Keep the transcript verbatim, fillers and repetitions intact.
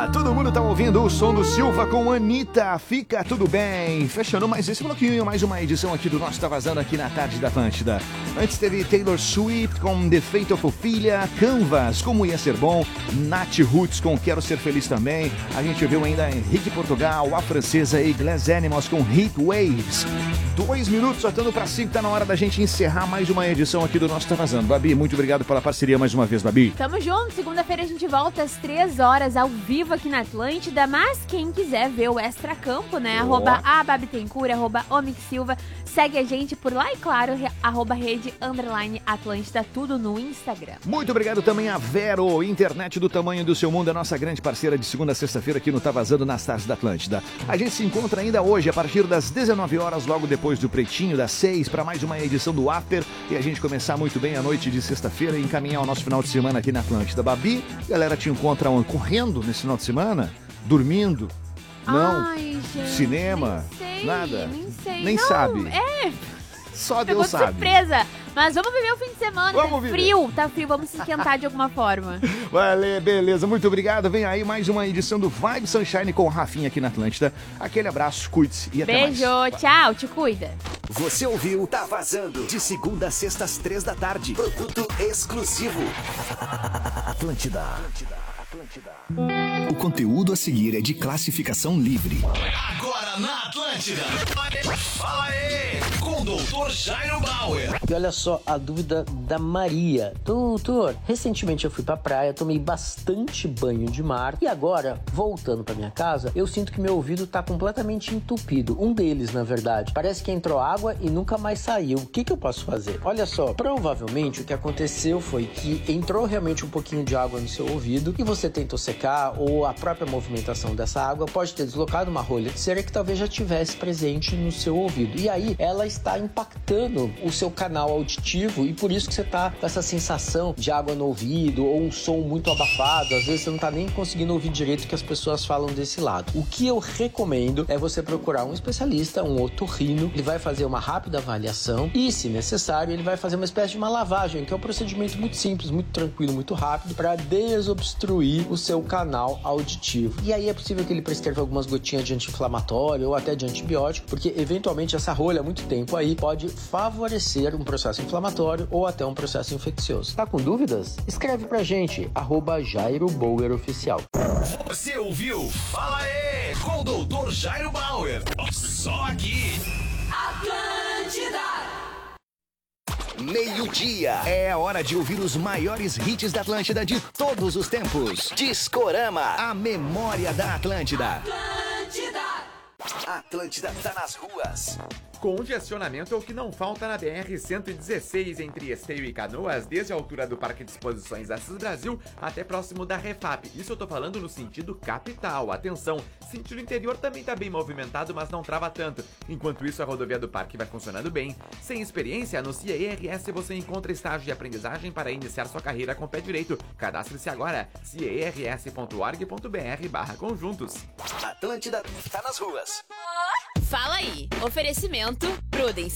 Atlântida. Todo mundo tá ouvindo o som do Silva com Anitta. Fica tudo bem. Fechando mais esse bloquinho, mais uma edição aqui do nosso Tá Vazando aqui na tarde da Atlântida. Antes teve Taylor Swift com The Fate of Ophelia, Canvas, Como Ia Ser Bom, Nath Roots com Quero Ser Feliz também. A gente viu ainda Henrique Portugal, a francesa e Glass Animals com Heat Waves. Dois minutos, soltando pra cinco, tá na hora da gente encerrar mais uma edição aqui do nosso Tá Vazando. Babi, muito obrigado pela parceria mais uma vez, Babi. Tamo junto, segunda-feira a gente volta às três horas ao vivo aqui na Atlântida, mas quem quiser ver o Extra Campo, né, oh. arroba a Babi Tencourt, arroba Omix Silva, segue a gente por lá e claro, re, arroba rede, underline Atlântida, tudo no Instagram. Muito obrigado também a Vero, internet do tamanho do seu mundo, a nossa grande parceira de segunda a sexta-feira aqui no Tá Vazando nas tardes da Atlântida. A gente se encontra ainda hoje a partir das dezenove horas, logo depois do Pretinho, das seis, para mais uma edição do After e a gente começar muito bem a noite de sexta-feira e encaminhar o nosso final de semana aqui na Atlântida. Babi, a galera te encontra onde? Correndo nesse final de semana? Dormindo? Não? Ai, gente, cinema? Nem sei, nada? Nem sei. Nem Não, sabe? É... Só Pegou Deus sabe. surpresa. Mas vamos viver o fim de semana. Vamos tá viver. frio, tá frio. Vamos se esquentar de alguma forma. Valeu, beleza. Muito obrigado. Vem aí mais uma edição do Vibe Sunshine com o Rafinha aqui na Atlântida. Aquele abraço, cuide-se e até Beijo, mais. Beijo, tchau, te cuida. Você ouviu Tá Vazando, de segunda a sexta às três da tarde. Produto exclusivo. Atlântida. Atlântida. Atlântida. O conteúdo a seguir é de classificação livre. Agora na Atlântida. Fala aí, com o doutor Jairo Bauer. E olha só a dúvida da Maria. Doutor, recentemente eu fui pra praia, tomei bastante banho de mar e agora, voltando pra minha casa, eu sinto que meu ouvido tá completamente entupido. Um deles, na verdade. Parece que entrou água e nunca mais saiu. O que que eu posso fazer? Olha só, provavelmente o que aconteceu foi que entrou realmente um pouquinho de água no seu ouvido e você tentou secar ou a própria movimentação dessa água pode ter deslocado uma rolha de cera que talvez já tivesse presente no seu ouvido. E aí, ela está impactando o seu canal auditivo e por isso que você tá com essa sensação de água no ouvido ou um som muito abafado. Às vezes você não tá nem conseguindo ouvir direito o que as pessoas falam desse lado. O que eu recomendo é você procurar um especialista, um otorrino. Ele vai fazer uma rápida avaliação e, se necessário, ele vai fazer uma espécie de uma lavagem, que é um procedimento muito simples, muito tranquilo, muito rápido, para desobstruir o seu canal auditivo. E aí é possível que ele prescreva algumas gotinhas de anti-inflamatório ou até de antibiótico, porque eventualmente essa rolha há muito tempo aí pode favorecer um processo inflamatório ou até um processo infeccioso. Tá com dúvidas? Escreve pra gente, arroba Jairo Bauer Oficial. Você ouviu? Fala aí, com o doutor Jairo Bauer. Só aqui. Atlântida. Meio-dia. É a hora de ouvir os maiores hits da Atlântida de todos os tempos. Discorama. A memória da Atlântida. Atlântida. Atlântida tá nas ruas. Congestionamento é o que não falta na B R cento e dezesseis entre Esteio e Canoas, desde a altura do Parque de Exposições Assis Brasil até próximo da Refap. Isso eu tô falando no sentido capital. Atenção, sentido interior também tá bem movimentado, mas não trava tanto. Enquanto isso, a rodovia do Parque vai funcionando bem. Sem experiência, no C I R S você encontra estágio de aprendizagem para iniciar sua carreira com o pé direito. Cadastre-se agora, c i r s ponto org ponto b r barra conjuntos. Atlântida tá nas ruas. Fala aí, oferecimento Prudence.